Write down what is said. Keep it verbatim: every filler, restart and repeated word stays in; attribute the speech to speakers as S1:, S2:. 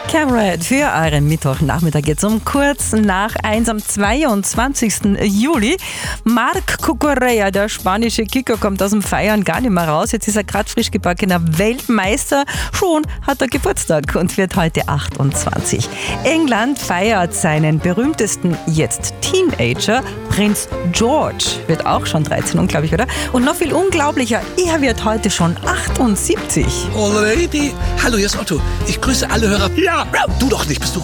S1: Cabaret für euren Mittwochnachmittag jetzt um kurz nach eins am zweiundzwanzigsten Juli. Marc Cucurella, der spanische Kicker, kommt aus dem Feiern gar nicht mehr raus. Jetzt ist er gerade frisch gebackener Weltmeister. Schon hat er Geburtstag und wird heute achtundzwanzig. England feiert seinen berühmtesten jetzt Teenager. Prinz George wird auch schon dreizehn, unglaublich, oder? Und noch viel unglaublicher, er wird heute schon achtundsiebzig.
S2: Already? Hallo, hier ist Otto. Ich grüße alle Hörer. Ja, du doch nicht, bist du